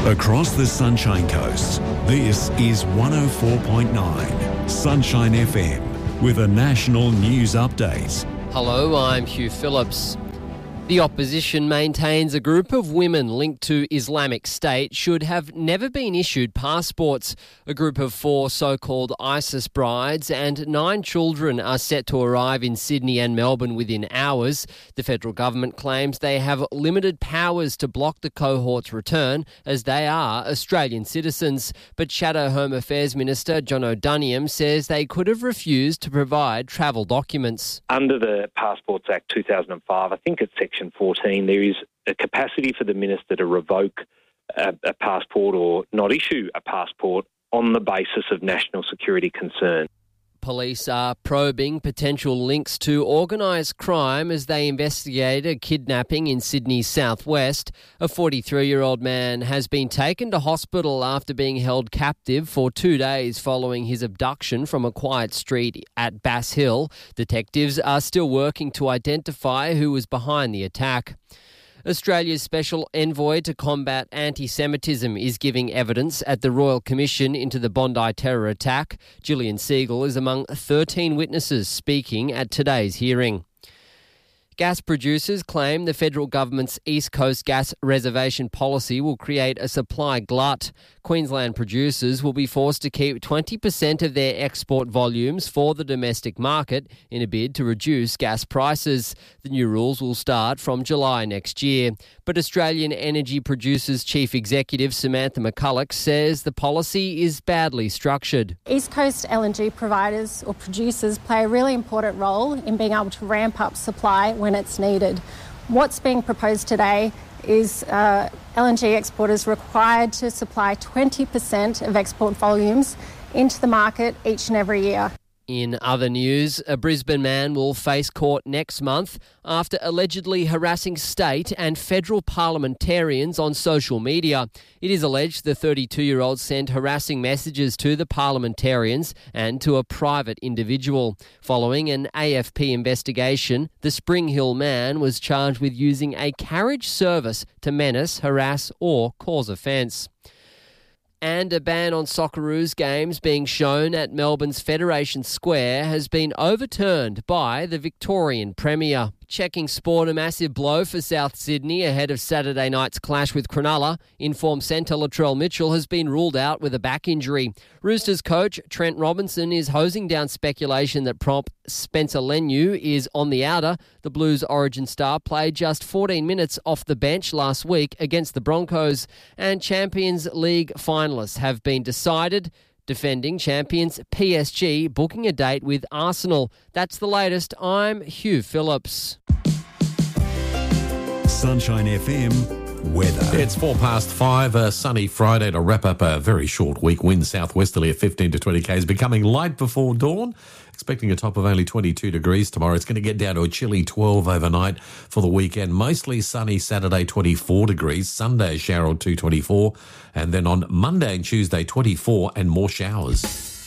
Across the Sunshine Coast, this is 104.9 Sunshine FM with a national news update. Hello, I'm Hugh Phillips. The opposition maintains a group of women linked to Islamic State should have never been issued passports. A group of 4 so-called ISIS brides and 9 children are set to arrive in Sydney and Melbourne within hours. The federal government claims they have limited powers to block the cohort's return as they are Australian citizens. But Shadow Home Affairs Minister John O'Doniam says they could have refused to provide travel documents. Under the Passports Act 2005, I think it's Section 14, there is a capacity for the minister to revoke a passport or not issue a passport on the basis of national security concern. Police are probing potential links to organised crime as they investigate a kidnapping in Sydney's southwest. A 43-year-old man has been taken to hospital after being held captive for 2 days following his abduction from a quiet street at Bass Hill. Detectives are still working to identify who was behind the attack. Australia's Special Envoy to combat anti-Semitism is giving evidence at the Royal Commission into the Bondi terror attack. Gillian Segal is among 13 witnesses speaking at today's hearing. Gas producers claim the federal government's East Coast gas reservation policy will create a supply glut. Queensland producers will be forced to keep 20% of their export volumes for the domestic market in a bid to reduce gas prices. The new rules will start from July next year. But Australian Energy Producers Chief Executive Samantha McCulloch says the policy is badly structured. East Coast LNG providers or producers play a really important role in being able to ramp up supply when it's needed. What's being proposed today is LNG exporters required to supply 20% of export volumes into the market each and every year. In other news, a Brisbane man will face court next month after allegedly harassing state and federal parliamentarians on social media. It is alleged the 32-year-old sent harassing messages to the parliamentarians and to a private individual. Following an AFP investigation, the Spring Hill man was charged with using a carriage service to menace, harass or cause offence. And a ban on Socceroos games being shown at Melbourne's Federation Square has been overturned by the Victorian Premier. Checking sport, a massive blow for South Sydney ahead of Saturday night's clash with Cronulla. Informed centre Latrell Mitchell has been ruled out with a back injury. Roosters coach Trent Robinson is hosing down speculation that prop Spencer Leniu is on the outer. The Blues origin star played just 14 minutes off the bench last week against the Broncos. And Champions League finalists have been decided. Defending champions PSG booking a date with Arsenal. That's the latest. I'm Hugh Phillips. Sunshine FM weather. It's 5:04, a sunny Friday to wrap up a very short week. Winds southwesterly at 15 to 20 k's, becoming light before dawn. Expecting a top of only 22 degrees tomorrow. It's going to get down to a chilly 12 overnight for the weekend. Mostly sunny Saturday, 24 degrees. Sunday, a shower or 2, 24. And then on Monday and Tuesday, 24 and more showers.